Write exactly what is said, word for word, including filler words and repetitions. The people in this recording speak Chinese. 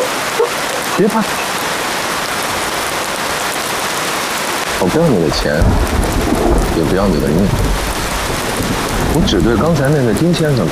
别怕，我不要你的钱，也不要你的命，我只对刚才那个丁先生